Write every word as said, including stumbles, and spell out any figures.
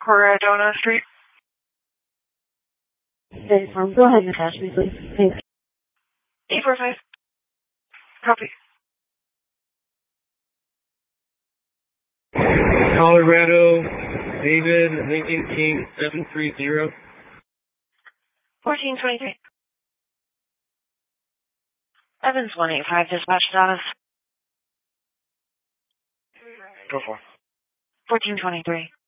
Corradona Street. State Farm. Go ahead and attach me, please. Thanks. eight four five. Copy. Colorado, David, Lincoln King, seven three zero. fourteen twenty-three. Evans one eight five, dispatch status. Go for fourteen twenty-three.